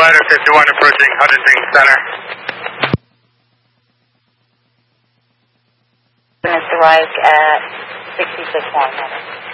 Ladder 51 approaching Huntington Center. It's arrived at 66 1.